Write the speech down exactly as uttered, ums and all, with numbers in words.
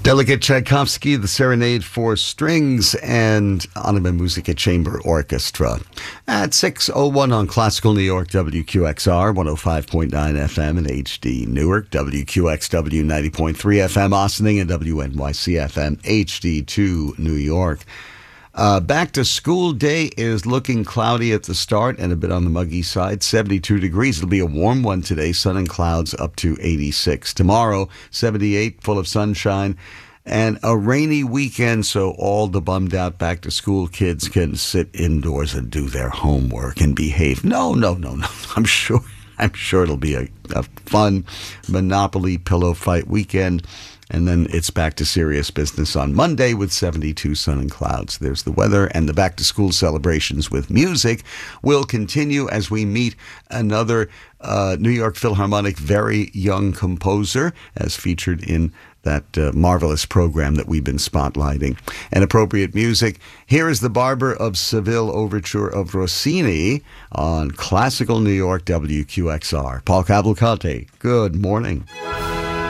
Delegate Tchaikovsky, the Serenade for Strings, and Anima Musica Chamber Orchestra. At six oh one on Classical New York, W Q X R, one oh five point nine F M and H D Newark, W Q X W ninety point three F M Ossining, and W N Y C F M H D two New York. Uh, back to school day is looking cloudy at the start and a bit on the muggy side. seventy-two degrees. It'll be a warm one today. Sun and clouds up to eighty-six. Tomorrow, seventy-eight, full of sunshine. And a rainy weekend, so all the bummed out back to school kids can sit indoors and do their homework and behave. No, no, no, no. I'm sure, I'm sure it'll be a, a fun Monopoly pillow fight weekend. And then it's back to serious business on Monday with seventy-two, sun and clouds. There's the weather, and the back-to-school celebrations with music will continue as we meet another uh, New York Philharmonic very young composer, as featured in that uh, marvelous program that we've been spotlighting. And appropriate music. Here is the Barber of Seville overture of Rossini on Classical New York, W Q X R. Paul Cavalcante, good morning.